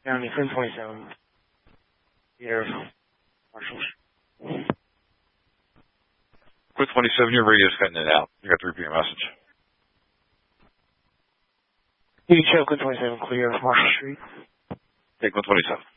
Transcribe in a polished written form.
County, Quinn 27. Here, Marshall. Quinn 27, your radio's cutting it out. You got to repeat your message. You can show Quinn 27 clear, Marshall Street. Take Quinn 27.